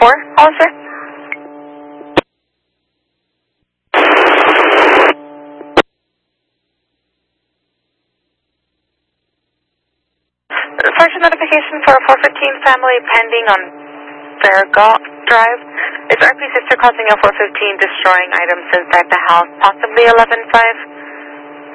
4, Hollister. First notification for a 415 family pending on Farragut Drive. Is RP sister causing a 415 destroying items inside the house, possibly 11-5?